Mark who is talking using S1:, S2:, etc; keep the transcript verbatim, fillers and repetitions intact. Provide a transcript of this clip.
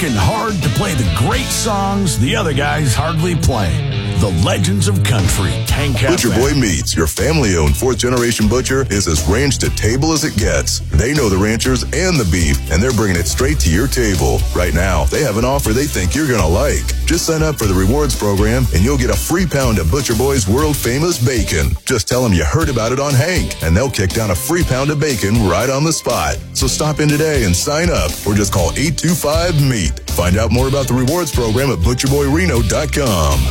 S1: working hard to play the great songs the other guys hardly play. The Legends of Country, Tank Cafe.
S2: Butcher Boy Meats, your family-owned fourth-generation butcher, is as ranch to table as it gets. They know the ranchers and the beef, and they're bringing it straight to your table. Right now, they have an offer they think you're going to like. Just sign up for the rewards program, and you'll get a free pound of Butcher Boy's world-famous bacon. Just tell them you heard about it on Hank, and they'll kick down a free pound of bacon right on the spot. So stop in today and sign up, or just call eight two five, M E A T. Find out more about the rewards program at butcher boy reno dot com.